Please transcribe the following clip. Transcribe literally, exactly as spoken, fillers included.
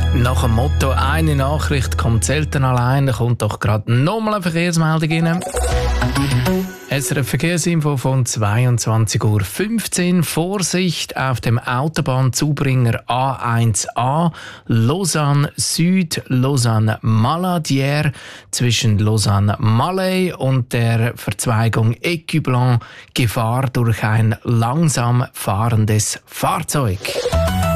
Nach dem Motto «Eine Nachricht kommt selten allein», da kommt doch gerade nochmal eine Verkehrsmeldung rein. S R F Verkehrsinfo von zweiundzwanzig Uhr fünfzehn. Vorsicht auf dem Autobahnzubringer A eins A Lausanne Süd, Lausanne Maladière zwischen Lausanne Malay und der Verzweigung Écublens. Gefahr durch ein langsam fahrendes Fahrzeug.